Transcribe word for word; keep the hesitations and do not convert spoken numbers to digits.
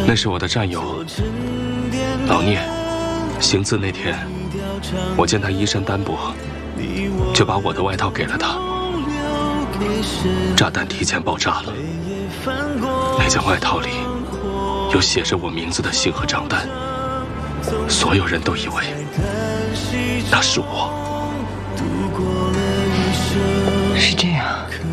那是我的战友老聂，行刺那天，我见他衣衫单薄，就把我的外套给了他。炸弹提前爆炸了，那件外套里有写着我名字的信和账单，所有人都以为那是我。 是这样。